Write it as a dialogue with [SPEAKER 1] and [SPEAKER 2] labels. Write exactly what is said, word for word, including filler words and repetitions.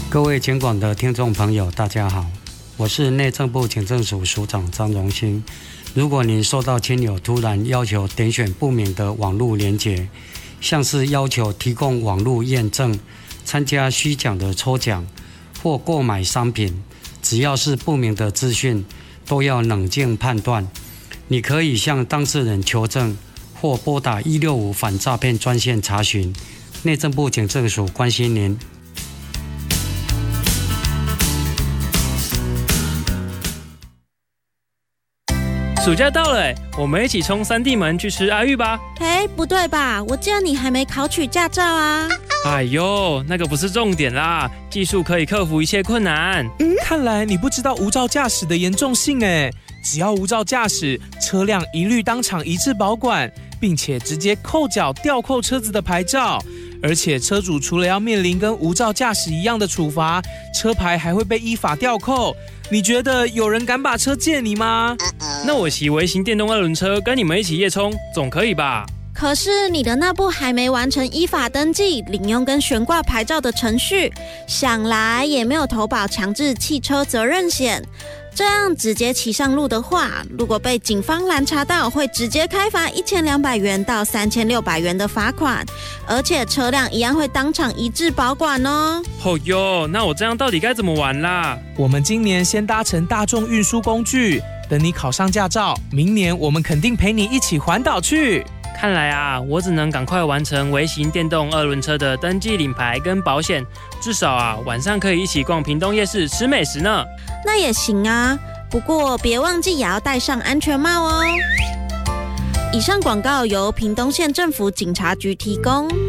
[SPEAKER 1] 各位警广的听众朋友，大家好，我是内政部警政署署长张荣兴。如果您收到亲友突然要求点选不明的网络连结，像是要求提供网络验证、参加虚假的抽奖或购买商品，只要是不明的资讯，都要冷静判断。你可以向当事人求证，或拨打一六五反诈骗专线查询。内政部警政署关心您。
[SPEAKER 2] 暑假到了，我们一起冲三地门去吃阿裕吧。
[SPEAKER 3] 哎，不对吧？我记得你还没考取驾照啊。
[SPEAKER 2] 哎呦，那个不是重点啦，技术可以克服一切困难。
[SPEAKER 4] 嗯，看来你不知道无照驾驶的严重性哎。只要无照驾驶，车辆一律当场移至保管，并且直接扣缴吊扣车子的牌照。而且车主除了要面临跟无照驾驶一样的处罚，车牌还会被依法吊扣。你觉得有人敢把车借你吗？
[SPEAKER 2] 那我骑微型电动二轮车跟你们一起夜冲，总可以吧？
[SPEAKER 3] 可是你的那部还没完成依法登记、领用跟悬挂牌照的程序，想来也没有投保强制汽车责任险。这样直接骑上路的话，如果被警方拦查到，会直接开罚一千两百元到三千六百元的罚款，而且车辆一样会当场移至保管哦。
[SPEAKER 2] 哦哟，那我这样到底该怎么玩啦？
[SPEAKER 4] 我们今年先搭乘大众运输工具，等你考上驾照，明年我们肯定陪你一起环岛去。
[SPEAKER 2] 看来啊，我只能赶快完成微型电动二轮车的登记领牌跟保险，至少啊晚上可以一起逛屏东夜市吃美食呢。
[SPEAKER 3] 那也行啊，不过别忘记也要戴上安全帽哦。以上广告由屏东县政府警察局提供。